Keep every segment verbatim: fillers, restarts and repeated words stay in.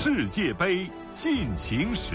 世界杯进行时，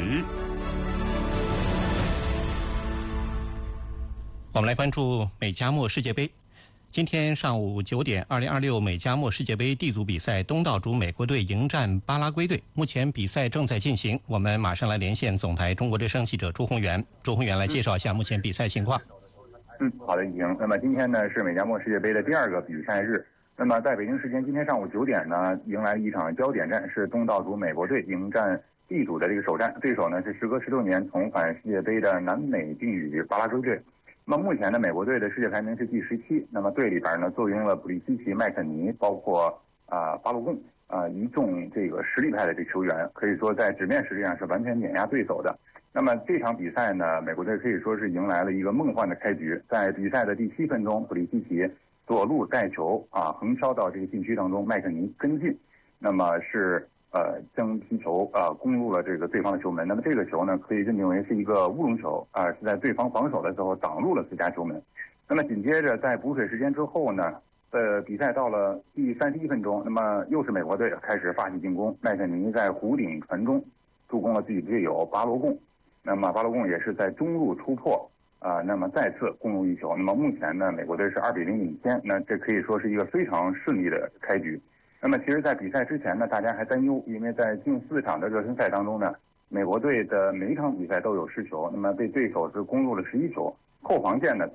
我们来关注美加墨世界杯。今天上午九点，二零二六美加墨世界杯 D 组比赛，东道主美国队迎战巴拉圭队。目前比赛正在进行，我们马上来连线总台中国之声记者朱宏元。朱宏元来介绍一下目前比赛情况。 嗯，好的，已经。那么今天呢是美加墨世界杯的第二个比赛日。那么在北京时间今天上午九点呢，迎来一场焦点战，是东道主美国队迎战 D 组的这个首战，对手呢是时隔十六年重返世界杯的南美定语巴拉圭队。那么目前呢，美国队的世界排名是第十七，那么队里边呢坐拥了普利西奇、麦肯尼，包括啊、呃、巴洛贡啊、呃、一众这个实力派的这球员，可以说在纸面实力上是完全碾压对手的。那么这场比赛呢，美国队可以说是迎来了一个梦幻的开局，在比赛的第七分钟，普利西奇左路带球啊，横敲到这个禁区当中，麦肯尼跟进，那么是呃将皮球啊攻入了这个对方的球门。那么这个球呢，可以认定为是一个乌龙球啊，是在对方防守的时候挡入了自家球门。那么紧接着在补水时间之后呢，呃比赛到了第三十一分钟，那么又是美国队开始发起进攻，麦肯尼在弧顶传中，助攻了自己的队友巴罗贡。那么巴罗贡也是在中路突破。啊、呃，那么再次攻入一球。那么目前呢，美国队是二比零领先，那这可以说是一个非常顺利的开局。那么其实，在比赛之前呢，大家还担忧，因为在近四场的热身赛当中呢，美国队的每一场比赛都有失球，那么被对手是攻入了十一球，后防线呢